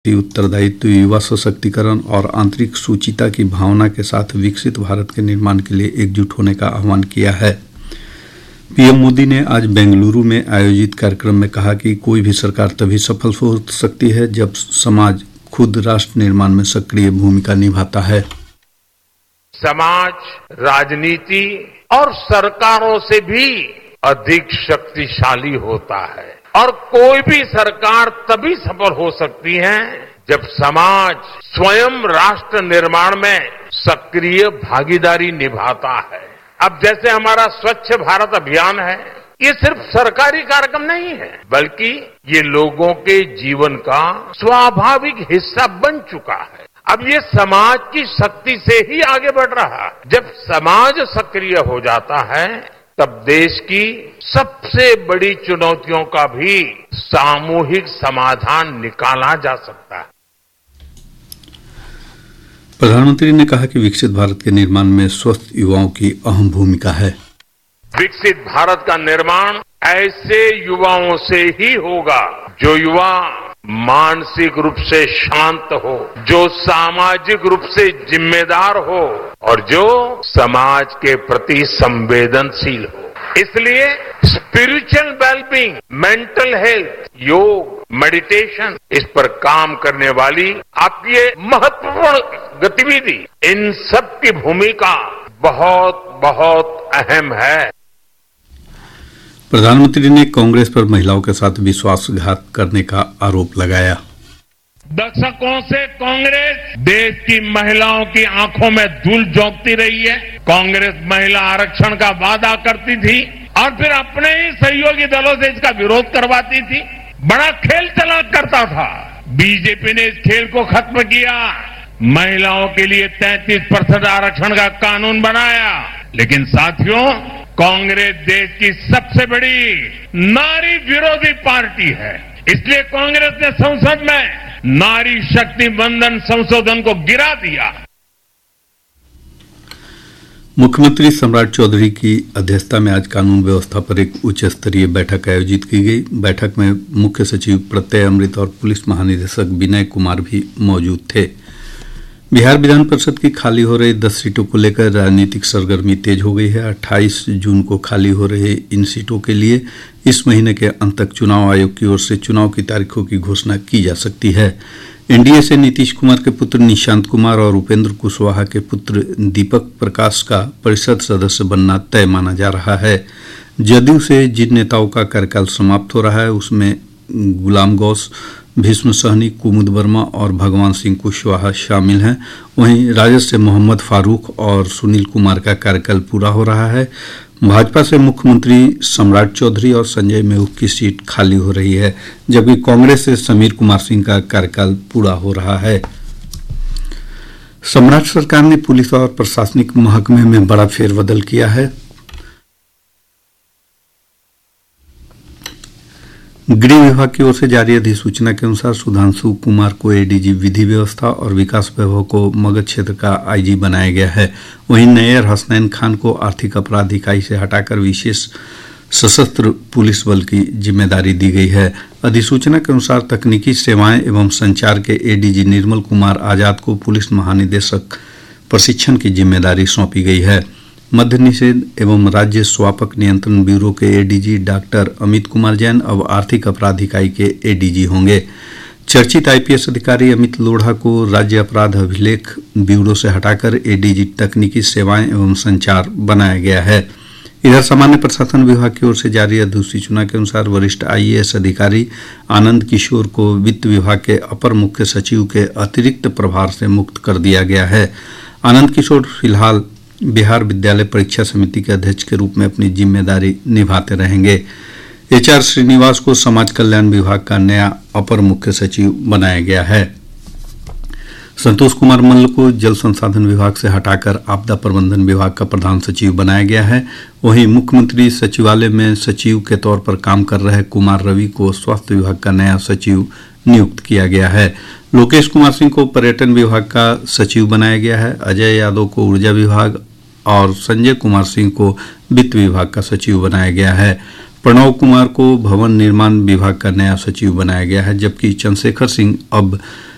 उत्तरदायित्व, युवा सशक्तिकरण और आंतरिक सुचिता की भावना के साथ विकसित भारत के निर्माण के लिए एकजुट होने का आह्वान किया है। पीएम मोदी ने आज बेंगलुरु में आयोजित कार्यक्रम में कहा कि कोई भी सरकार तभी सफल हो सकती है जब समाज खुद राष्ट्र निर्माण में सक्रिय भूमिका निभाता है। समाज, राजनीति और सरकारों से भी अधिक शक्तिशाली होता है और कोई भी सरकार तभी सफल हो सकती है जब समाज स्वयं राष्ट्र निर्माण में सक्रिय भागीदारी निभाता है। अब जैसे हमारा स्वच्छ भारत अभियान है, ये सिर्फ सरकारी कार्यक्रम नहीं है, बल्कि ये लोगों के जीवन का स्वाभाविक हिस्सा बन चुका है। अब ये समाज की शक्ति से ही आगे बढ़ रहा है। जब समाज सक्रिय हो जाता है तब देश की सबसे बड़ी चुनौतियों का भी सामूहिक समाधान निकाला जा सकता है। प्रधानमंत्री ने कहा कि विकसित भारत के निर्माण में स्वस्थ युवाओं की अहम भूमिका है। विकसित भारत का निर्माण ऐसे युवाओं से ही होगा जो युवा मानसिक रूप से शांत हो, जो सामाजिक रूप से जिम्मेदार हो और जो समाज के प्रति संवेदनशील हो। इसलिए स्पिरिचुअल वेलबींग, मेंटल हेल्थ, योग, मेडिटेशन, इस पर काम करने वाली आपकी ये महत्वपूर्ण गतिविधि, इन सब की भूमिका बहुत बहुत अहम है। प्रधानमंत्री ने कांग्रेस पर महिलाओं के साथ विश्वासघात करने का आरोप लगाया। दशकों से कांग्रेस देश की महिलाओं की आंखों में धूल झोंकती रही है। कांग्रेस महिला आरक्षण का वादा करती थी और फिर अपने ही सहयोगी दलों से इसका विरोध करवाती थी। बड़ा खेल चला करता था। बीजेपी ने इस खेल को खत्म किया, महिलाओं के लिए 33% आरक्षण का कानून बनाया। लेकिन साथियों, कांग्रेस देश की सबसे बड़ी नारी विरोधी पार्टी है। इसलिए कांग्रेस ने संसद में नारी शक्ति वंदन संशोधन को गिरा दिया। मुख्यमंत्री सम्राट चौधरी की अध्यक्षता में आज कानून व्यवस्था पर एक उच्च स्तरीय बैठक आयोजित की गई। बैठक में मुख्य सचिव प्रत्यय अमृत और पुलिस महानिदेशक विनय कुमार भी मौजूद थे। बिहार विधान परिषद की खाली हो रही 10 सीटों को लेकर राजनीतिक सरगर्मी तेज हो गई है। 28 जून को खाली हो रहे इन सीटों के लिए इस महीने के अंत तक चुनाव आयोग की ओर से चुनाव की तारीखों की घोषणा की जा सकती है। एनडीए से नीतीश कुमार के पुत्र निशांत कुमार और उपेंद्र कुशवाहा के पुत्र दीपक प्रकाश का परिषद सदस्य बनना तय माना जा रहा है। जदयू से जिन नेताओं का कार्यकाल समाप्त हो रहा है उसमें गुलाम गौस, भीष्म सहनी, कुमुद वर्मा और भगवान सिंह कुशवाहा शामिल हैं। वहीं राजद से मोहम्मद फारूक और सुनील कुमार का कार्यकाल पूरा हो रहा है। भाजपा से मुख्यमंत्री सम्राट चौधरी और संजय मेहुत की सीट खाली हो रही है, जबकि कांग्रेस से समीर कुमार सिंह का कार्यकाल पूरा हो रहा है। सम्राट सरकार ने पुलिस और प्रशासनिक महकमे में बड़ा फेरबदल किया है। गृह विभाग की ओर से जारी अधिसूचना के अनुसार सुधांशु कुमार को एडीजी विधि व्यवस्था और विकास वैभव को मगध क्षेत्र का आईजी बनाया गया है। वहीं नैयर हसनैन खान को आर्थिक अपराध इकाई से हटाकर विशेष सशस्त्र पुलिस बल की जिम्मेदारी दी गई है। अधिसूचना के अनुसार तकनीकी सेवाएं एवं संचार के एडीजी निर्मल कुमार आजाद को पुलिस महानिदेशक प्रशिक्षण की जिम्मेदारी सौंपी गई है। मद्य निषेध एवं राज्य स्वापक नियंत्रण ब्यूरो के एडीजी डॉक्टर अमित कुमार जैन अब आर्थिक अपराध इकाई के एडीजी होंगे। चर्चित आईपीएस अधिकारी अमित लोढ़ा को राज्य अपराध अभिलेख ब्यूरो से हटाकर एडीजी तकनीकी सेवाएं एवं संचार बनाया गया है। इधर सामान्य प्रशासन विभाग की ओर से जारी अधिसूचना के अनुसार वरिष्ठ आईएएस अधिकारी आनंद किशोर को वित्त विभाग के अपर मुख्य सचिव के अतिरिक्त प्रभार से मुक्त कर दिया गया है। आनंद किशोर फिलहाल बिहार विद्यालय परीक्षा समिति के अध्यक्ष के रूप में अपनी जिम्मेदारी निभाते रहेंगे। एचआर श्रीनिवास को समाज कल्याण विभाग का नया अपर मुख्य सचिव बनाया गया है। संतोष कुमार मल्ल को जल संसाधन विभाग से हटाकर आपदा प्रबंधन विभाग का प्रधान सचिव बनाया गया है। वहीं मुख्यमंत्री सचिवालय में सचिव के तौर पर काम कर रहे कुमार रवि को स्वास्थ्य विभाग का नया सचिव नियुक्त किया गया है। लोकेश कुमार सिंह को पर्यटन विभाग का सचिव बनाया गया है। अजय यादव को ऊर्जा विभाग और संजय कुमार सिंह को वित्त विभाग का सचिव बनाया गया है। प्रणव कुमार को भवन निर्माण विभाग का नया सचिव बनाया गया है, जबकि चंद्रशेखर सिंह अब